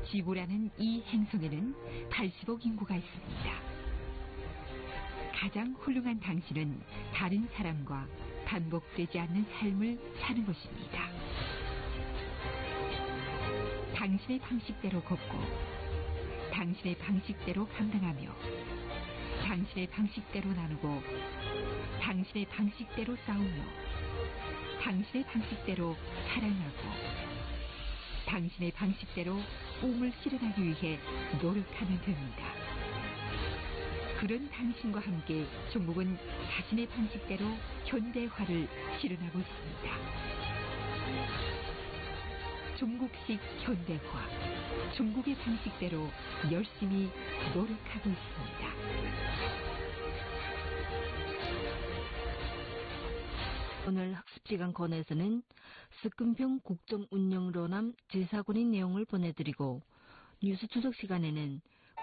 지구라는 이 행성에는 80억 인구가 있습니다. 가장 훌륭한 당신은 다른 사람과 반복되지 않는 삶을 사는 것입니다. 당신의 방식대로 걷고 당신의 방식대로 감당하며 당신의 방식대로 나누고 당신의 방식대로 싸우며 당신의 방식대로 사랑하고 당신의 방식대로 꿈을 실현하기 위해 노력하면 됩니다. 그런 당신과 함께 중국은 자신의 방식대로 현대화를 실현하고 있습니다. 중국식 현대화, 중국의 방식대로 열심히 노력하고 있습니다. 오늘 학습시간 권에서는 스금평 국정운영로남 지사군인 내용을 보내드리고 뉴스 추석 시간에는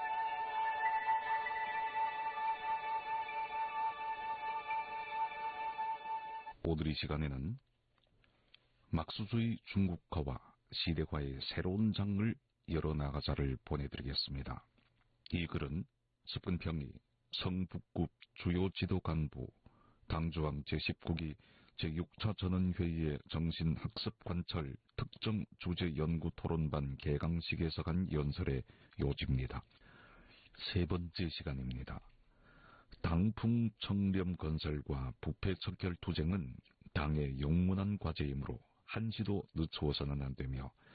오드리 시간에는 막수주의 중국화와 시대화의 새로운 장을 열어나가자를 보내드리겠습니다. 이 글은 스금평이 성북급 주요 지도 간부 당조항 제19기 제6차 전원회의의 정신학습관찰 특정 주제 연구 토론반 개강식에서 간 연설의 요지입니다. 세 번째 시간입니다. 당풍 청렴 건설과 부패 척결 투쟁은 당의 영문한 과제이므로 한시도 늦추어서는 안 되며